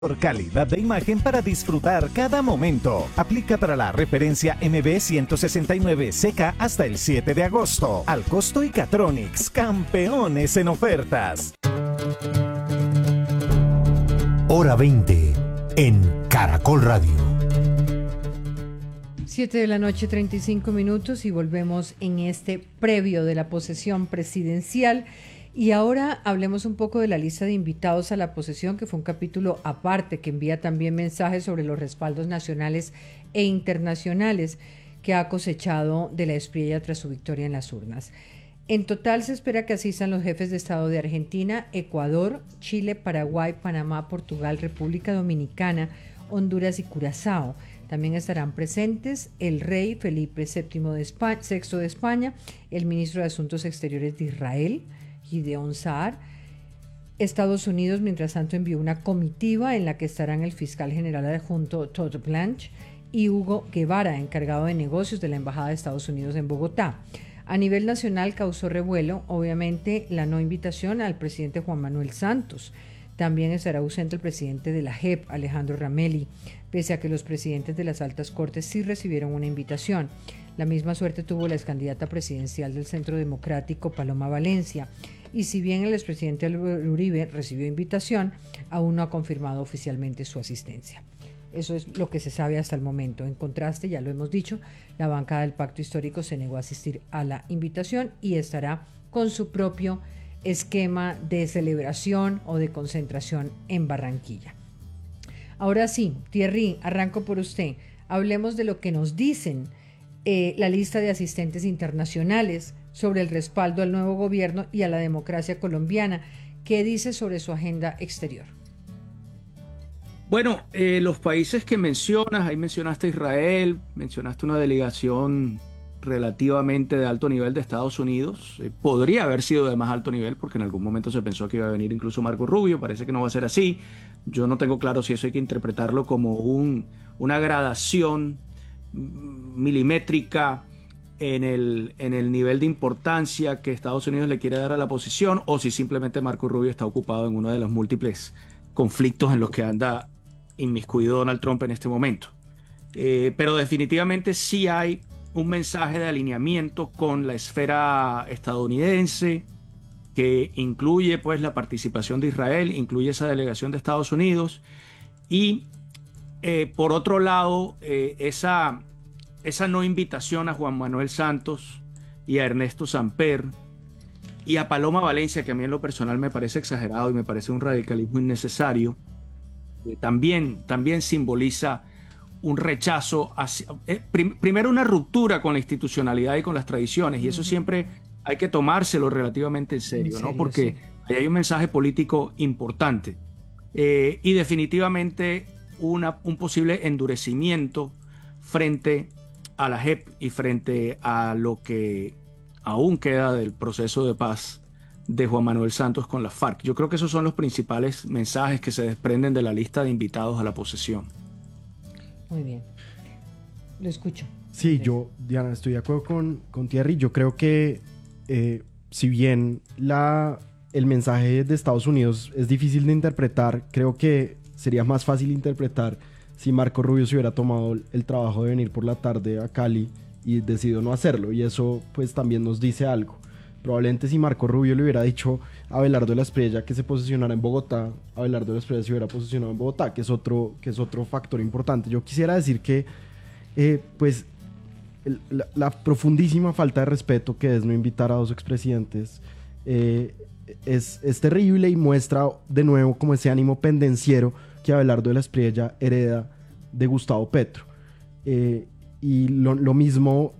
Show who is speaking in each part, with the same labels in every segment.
Speaker 1: Por calidad de imagen para disfrutar cada momento. Aplica para la referencia MB169 seca hasta el 7 de agosto. Al costo y Catronics, campeones en ofertas.
Speaker 2: Hora 20 en Caracol Radio.
Speaker 3: 7 de la noche, 35 minutos, y volvemos en este previo de la posesión presidencial. Y ahora hablemos un poco de la lista de invitados a la posesión, que fue un capítulo aparte que envía también mensajes sobre los respaldos nacionales e internacionales que ha cosechado de la Espriella tras su victoria en las urnas. En total se espera que asistan los jefes de Estado de Argentina, Ecuador, Chile, Paraguay, Panamá, Portugal, República Dominicana, Honduras y Curazao. También estarán presentes el rey Felipe VI de España, el ministro de Asuntos Exteriores de Israel, Gideon Saar. Estados Unidos, mientras tanto, envió una comitiva en la que estarán el fiscal general adjunto Todd Blanche y Hugo Guevara, encargado de negocios de la Embajada de Estados Unidos en Bogotá. A nivel nacional causó revuelo, obviamente, la no invitación al presidente Juan Manuel Santos. También estará ausente el presidente de la JEP, Alejandro Ramelli, pese a que los presidentes de las altas cortes sí recibieron una invitación. La misma suerte tuvo la excandidata presidencial del Centro Democrático, Paloma Valencia. Y si bien el expresidente Álvaro Uribe recibió invitación, aún no ha confirmado oficialmente su asistencia. Eso es lo que se sabe hasta el momento. En contraste, ya lo hemos dicho, la bancada del Pacto Histórico se negó a asistir a la invitación y estará con su propio esquema de celebración o de concentración en Barranquilla. Ahora sí, Thierry, arranco por usted. Hablemos de lo que nos dicen la lista de asistentes internacionales sobre el respaldo al nuevo gobierno y a la democracia colombiana. ¿Qué dice sobre su agenda exterior?
Speaker 4: Bueno, los países que mencionas, ahí mencionaste Israel, mencionaste una delegación relativamente de alto nivel de Estados Unidos. Podría haber sido de más alto nivel porque en algún momento se pensó que iba a venir incluso Marco Rubio, parece que no va a ser así. Yo no tengo claro si eso hay que interpretarlo como una gradación milimétrica en el nivel de importancia que Estados Unidos le quiere dar a la posición, o si simplemente Marco Rubio está ocupado en uno de los múltiples conflictos en los que anda inmiscuido Donald Trump en este momento. Pero definitivamente sí hay un mensaje de alineamiento con la esfera estadounidense que incluye pues la participación de Israel, incluye esa delegación de Estados Unidos y por otro lado esa no invitación a Juan Manuel Santos y a Ernesto Samper y a Paloma Valencia, que a mí en lo personal me parece exagerado y me parece un radicalismo innecesario, también simboliza un rechazo, primero una ruptura con la institucionalidad y con las tradiciones, y eso siempre hay que tomárselo relativamente en serio, ¿no? Porque ahí hay un mensaje político importante y definitivamente un posible endurecimiento frente a la JEP y frente a lo que aún queda del proceso de paz de Juan Manuel Santos con las FARC. Yo creo que esos son los principales mensajes que se desprenden de la lista de invitados a la posesión.
Speaker 3: Muy bien. Lo escucho.
Speaker 5: Sí, yo, Diana, estoy de acuerdo con Thierry. Yo creo que si bien el mensaje de Estados Unidos es difícil de interpretar, creo que sería más fácil de interpretar si Marco Rubio se hubiera tomado el trabajo de venir por la tarde a Cali y decidió no hacerlo. Y eso pues también nos dice algo. Probablemente si Marco Rubio le hubiera dicho a Abelardo de la Espriella que se posicionara en Bogotá, Abelardo de la Espriella se hubiera posicionado en Bogotá, que es otro factor importante. Yo quisiera decir que pues la profundísima falta de respeto que es no invitar a dos expresidentes es terrible y muestra de nuevo como ese ánimo pendenciero que Abelardo de la Espriella hereda de Gustavo Petro. Y lo mismo,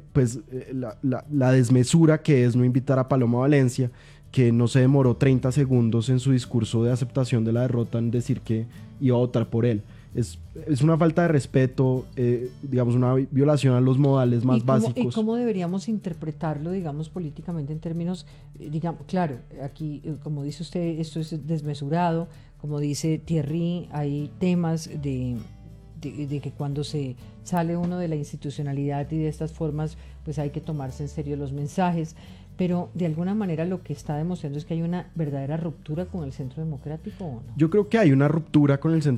Speaker 5: la desmesura que es no invitar a Paloma Valencia, que no se demoró 30 segundos en su discurso de aceptación de la derrota en decir que iba a votar por él. Es una falta de respeto, digamos, una violación a los modales más básicos.
Speaker 3: ¿Y cómo deberíamos interpretarlo, digamos, políticamente en términos, digamos, claro, aquí, como dice usted, esto es desmesurado, como dice Thierry, hay temas de que cuando se sale uno de la institucionalidad y de estas formas, pues hay que tomarse en serio los mensajes, pero de alguna manera lo que está demostrando es que hay una verdadera ruptura con el centro democrático, ¿o no?
Speaker 5: Yo creo que hay una ruptura con el centro